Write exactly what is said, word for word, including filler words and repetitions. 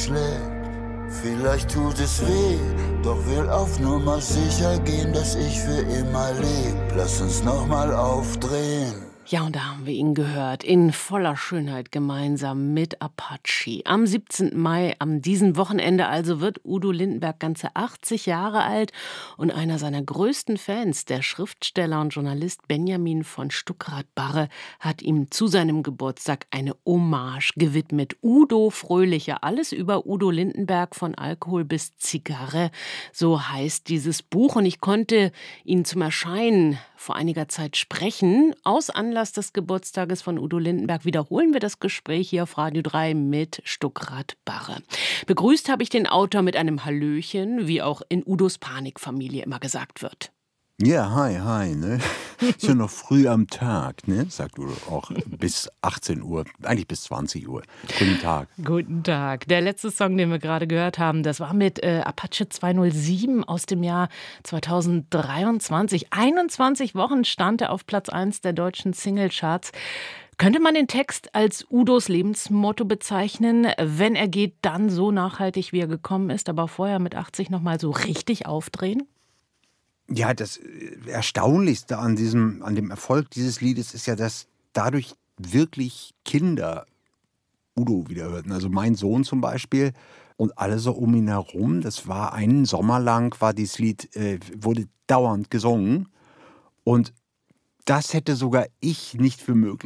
schlägt. Vielleicht tut es weh, doch will auf Nummer sicher gehen, dass ich für immer leb. Lass uns nochmal aufdrehen. Ja, und da haben wir ihn gehört, in voller Schönheit gemeinsam mit Apache. Am siebzehnten Mai, am diesem Wochenende also, wird Udo Lindenberg ganze achtzig Jahre alt. Und einer seiner größten Fans, der Schriftsteller und Journalist Benjamin von Stuckrad-Barre, hat ihm zu seinem Geburtstag eine Hommage gewidmet. Udo Fröhlicher, alles über Udo Lindenberg, von Alkohol bis Zigarre, so heißt dieses Buch. Und ich konnte ihn zum Erscheinen vor einiger Zeit sprechen. Aus Anlass des Geburtstages von Udo Lindenberg wiederholen wir das Gespräch hier auf Radio drei mit Stuckrad-Barre. Begrüßt habe ich den Autor mit einem Hallöchen, wie auch in Udos Panikfamilie immer gesagt wird. Ja, hi, hi, ne? Ist ja noch früh am Tag, ne? Sagt Udo auch bis achtzehn Uhr, eigentlich bis zwanzig Uhr. Guten Tag. Guten Tag. Der letzte Song, den wir gerade gehört haben, das war mit äh, Apache zweihundertsieben aus dem Jahr zweitausenddreiundzwanzig. einundzwanzig Wochen stand er auf Platz eins der deutschen Singlecharts. Könnte man den Text als Udos Lebensmotto bezeichnen? Wenn er geht, dann so nachhaltig, wie er gekommen ist, aber vorher mit achtzig nochmal so richtig aufdrehen? Ja, das Erstaunlichste an diesem, an dem Erfolg dieses Liedes ist ja, dass dadurch wirklich Kinder Udo wieder hörten. Also mein Sohn zum Beispiel und alle so um ihn herum. Das war einen Sommer lang, war dieses Lied, äh, wurde dauernd gesungen. Und das hätte sogar ich nicht für möglich